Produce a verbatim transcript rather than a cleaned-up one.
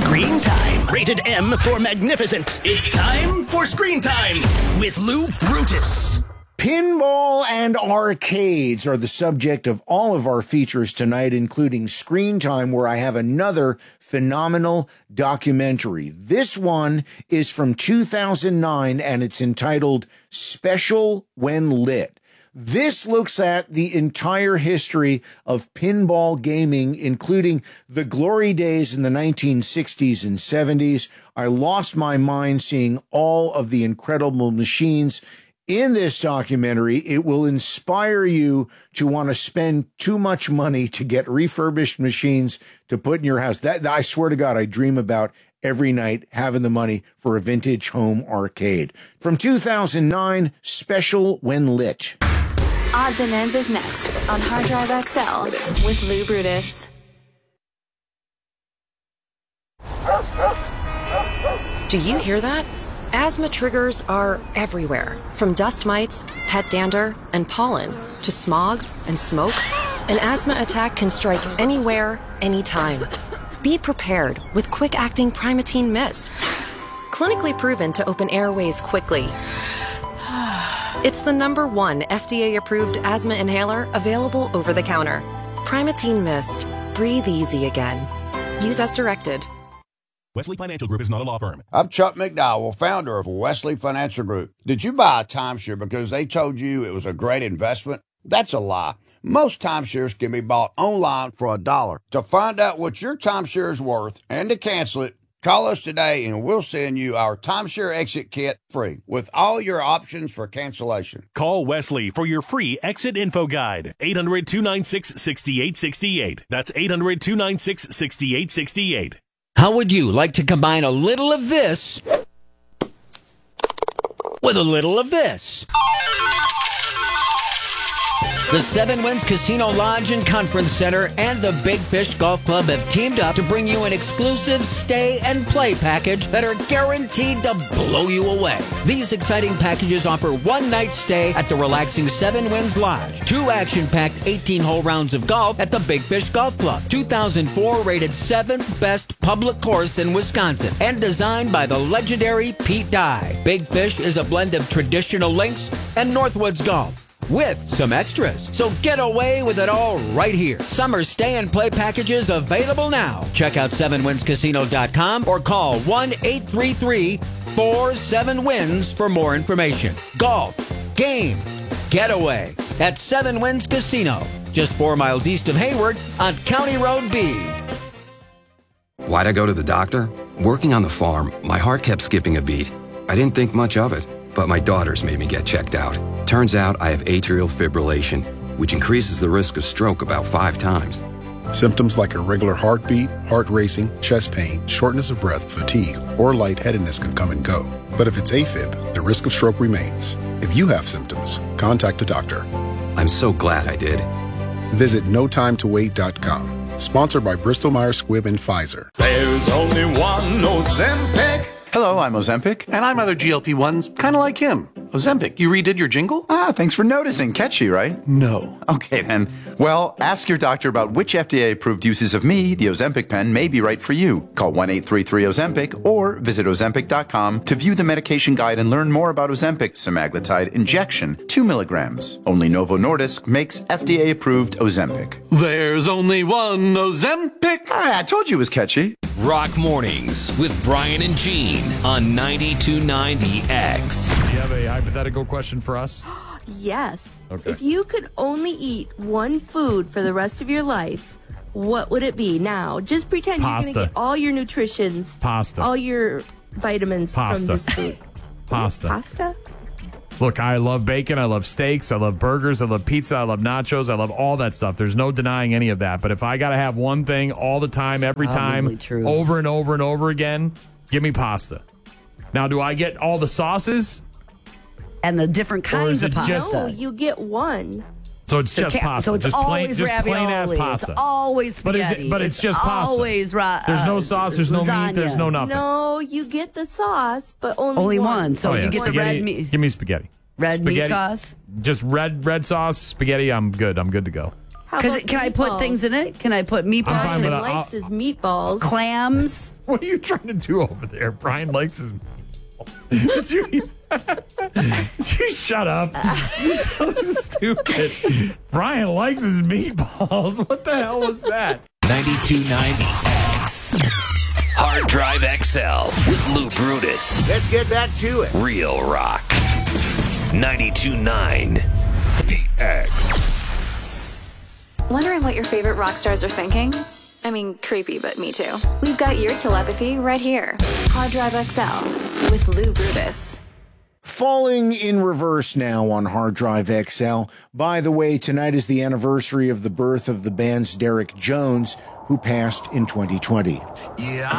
Screen Time. Rated M for magnificent. It's time for Screen Time with Lou Brutus. Pinball and arcades are the subject of all of our features tonight, including Screen Time, where I have another phenomenal documentary. This one is from two thousand nine, and it's entitled Special When Lit. This looks at the entire history of pinball gaming, including the glory days in the nineteen sixties and seventies. I lost my mind seeing all of the incredible machines in this documentary. It will inspire you to want to spend too much money to get refurbished machines to put in your house. That, I swear to God, I dream about every night having the money for a vintage home arcade. From two thousand nine, Special When Lit. Odds and Ends is next on Hard Drive X L with Lou Brutus. Do you hear that? Asthma triggers are everywhere, from dust mites, pet dander, and pollen, to smog and smoke. An asthma attack can strike anywhere, anytime. Be prepared with quick-acting Primatene Mist. Clinically proven to open airways quickly. It's the number one F D A-approved asthma inhaler available over the counter. Primatene Mist. Breathe easy again. Use as directed. Wesley Financial Group is not a law firm. I'm Chuck McDowell, founder of Wesley Financial Group. Did you buy a timeshare because they told you it was a great investment? That's a lie. Most timeshares can be bought online for a dollar. To find out what your timeshare is worth and to cancel it, call us today and we'll send you our timeshare exit kit free with all your options for cancellation. Call Wesley for your free exit info guide. eight hundred, two nine six, six eight six eight. That's eight hundred, two nine six, six eight six eight. How would you like to combine a little of this with a little of this? The Seven Winds Casino Lodge and Conference Center and the Big Fish Golf Club have teamed up to bring you an exclusive stay and play package that are guaranteed to blow you away. These exciting packages offer one night stay at the relaxing Seven Winds Lodge, two action-packed eighteen-hole rounds of golf at the Big Fish Golf Club, two thousand four rated seventh best public course in Wisconsin, and designed by the legendary Pete Dye. Big Fish is a blend of traditional links and Northwoods golf, with some extras. So get away with it all right here. Summer stay and play packages available now. Check out seven winds casino dot com or call one eight three three, four seven wins for more information. Golf, game, getaway at Seven Winds Casino, just four miles east of Hayward on County Road B. Why'd I go to the doctor? Working on the farm, my heart kept skipping a beat. I didn't think much of it, but my daughters made me get checked out. Turns out I have atrial fibrillation, which increases the risk of stroke about five times. Symptoms like irregular heartbeat, heart racing, chest pain, shortness of breath, fatigue, or lightheadedness can come and go. But if it's AFib, the risk of stroke remains. If you have symptoms, contact a doctor. I'm so glad I did. Visit no time to wait dot com. Sponsored by Bristol Myers Squibb and Pfizer. There's only one Ozempic. Hello, I'm Ozempic, and I'm other G L P ones, kind of like him. Ozempic, you redid your jingle? Ah, thanks for noticing. Catchy, right? No. Okay, then. Well, ask your doctor about which F D A-approved uses of me, the Ozempic pen, may be right for you. Call one eight three three Ozempic or visit ozempic dot com to view the medication guide and learn more about Ozempic semaglutide injection, two milligrams. Only Novo Nordisk makes F D A-approved Ozempic. There's only one Ozempic. Ah, I told you it was catchy. Rock Mornings with Brian and Gene on ninety-two point nine The X. Do you have a hypothetical question for us? Yes. Okay. If you could only eat one food for the rest of your life, what would it be? Now, just pretend Pasta. you're going to get all your nutritions, Pasta. all your vitamins Pasta. from this food. Pasta. Pasta? Look, I love bacon. I love steaks. I love burgers. I love pizza. I love nachos. I love all that stuff. There's no denying any of that. But if I got to have one thing all the time, every time, true. over and over and over again, give me pasta. Now, do I get all the sauces? And the different kinds it of pasta. just- No, you get one. So it's So just ca- pasta. So it's just plain, always just ravioli. plain ass pasta. It's always But is spaghetti. it- but it's just pasta. Always ra- There's no uh, sauce, there's no meat, there's lasagna. no nothing. No, you get the sauce, but only, Only one. one. So Oh, you yeah. get the Spaghetti- red meat. Give me spaghetti. Red meat Spaghetti. sauce? Just red red sauce, spaghetti. I'm good. I'm good to go. How Because about can I put meatballs? things in it? Can I put I'm fine meatballs, with Brian that. likes his meatballs. clams? What are you trying to do over there? Brian likes his meatballs. Did you, did you shut up? You're so stupid. Brian likes his meatballs. What the hell was that? ninety-two point nine The X. Hard Drive X L with Lou Brutus. Let's get back to it. Real Rock. ninety-two point nine The X. Wondering what your favorite rock stars are thinking? I mean, creepy, but me too. We've got your telepathy right here. Hard Drive X L with Lou Brutus. Falling in reverse now on Hard Drive X L. By the way, tonight is the anniversary of the birth of the band's Derek Jones, who passed in twenty twenty. Yeah.